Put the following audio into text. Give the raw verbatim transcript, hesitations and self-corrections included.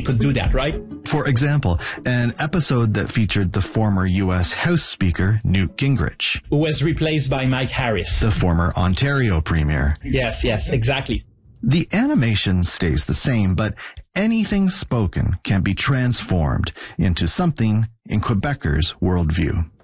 could do that, right? For example, an episode that featured the former U S House Speaker, Newt Gingrich, who was replaced by Mike Harris, the former Ontario Premier. Yes, yes, exactly. The animation stays the same, but anything spoken can be transformed into something in Quebecers' worldview.